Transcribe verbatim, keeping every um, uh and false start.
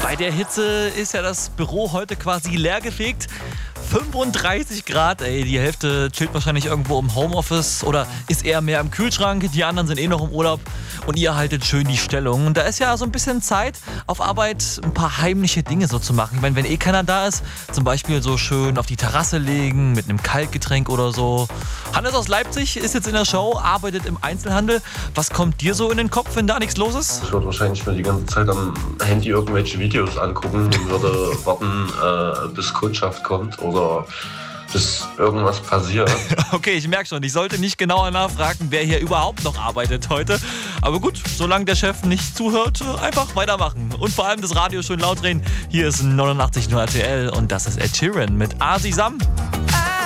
Bei der Hitze ist ja das Büro heute quasi leergefegt. fünfunddreißig Grad, ey, die Hälfte chillt wahrscheinlich irgendwo im Homeoffice oder ist eher mehr im Kühlschrank, die anderen sind eh noch im Urlaub und ihr haltet schön die Stellung. Und da ist ja so ein bisschen Zeit, auf Arbeit ein paar heimliche Dinge so zu machen. Ich meine, wenn eh keiner da ist, zum Beispiel so schön auf die Terrasse legen mit einem Kaltgetränk oder so. Hannes aus Leipzig ist jetzt in der Show, arbeitet im Einzelhandel. Was kommt dir so in den Kopf, wenn da nichts los ist? Ich würde wahrscheinlich mir die ganze Zeit am Handy irgendwelche Videos angucken und würde warten, äh, bis Kundschaft kommt oder bis irgendwas passiert. Okay, ich merke schon, ich sollte nicht genauer nachfragen, wer hier überhaupt noch arbeitet heute. Aber gut, solange der Chef nicht zuhört, einfach weitermachen. Und vor allem das Radio schön laut drehen. Hier ist neunundachtzig Komma null R T L und das ist Ed Sheeran mit Asi Sam.